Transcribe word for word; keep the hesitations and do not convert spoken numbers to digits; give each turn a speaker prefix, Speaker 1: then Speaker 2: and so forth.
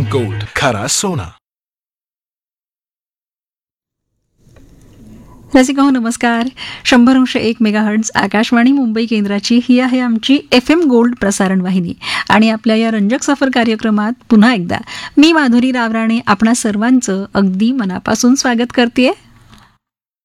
Speaker 1: Gold, खरा सोना.
Speaker 2: रसिका हो नमस्कार. शंभर अंश एक मेगाहर्ट्झ आकाशवाणी मुंबई केंद्राची ही आहे आमची एफ एम गोल्ड प्रसारण वाहिनी. आणि आपल्या या रंजक सफर कार्यक्रमात पुन्हा एकदा मी माधुरी रावराणे आपणा सर्वांचं अगदी मनापासून स्वागत करते.